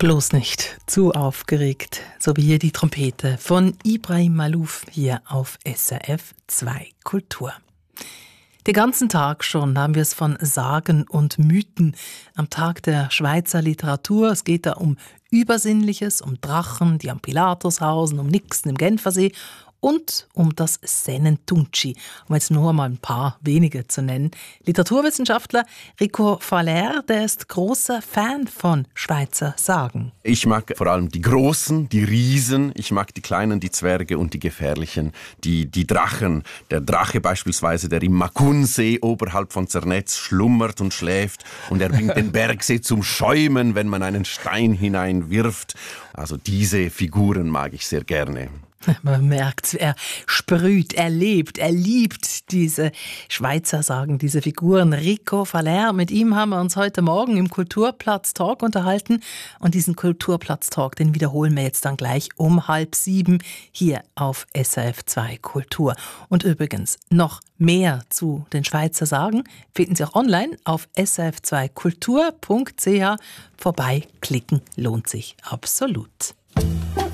Bloß nicht zu aufgeregt, so wie hier die Trompete von Ibrahim Malouf hier auf SRF 2 Kultur. Den ganzen Tag schon haben wir es von Sagen und Mythen am Tag der Schweizer Literatur. Es geht da um Übersinnliches, um Drachen, die am Pilatus hausen, um Nixen im Genfersee und um das Sennentunci, um jetzt nur mal ein paar wenige zu nennen. Literaturwissenschaftler Rico Faller, der ist großer Fan von Schweizer Sagen. Ich mag vor allem die Großen, die Riesen, ich mag die Kleinen, die Zwerge und die Gefährlichen, die Drachen. Der Drache beispielsweise, der im Makunsee oberhalb von Zernetz schlummert und schläft und er bringt den Bergsee zum Schäumen, wenn man einen Stein hineinwirft. Also diese Figuren mag ich sehr gerne. Man merkt, er sprüht, er lebt, er liebt diese Schweizer Sagen, diese Figuren. Rico Faller, mit ihm haben wir uns heute Morgen im Kulturplatz-Talk unterhalten. Und diesen Kulturplatz-Talk, den wiederholen wir jetzt dann gleich um 6:30 hier auf SRF 2 Kultur. Und übrigens, noch mehr zu den Schweizer Sagen finden Sie auch online auf srf2kultur.ch. Vorbeiklicken lohnt sich absolut.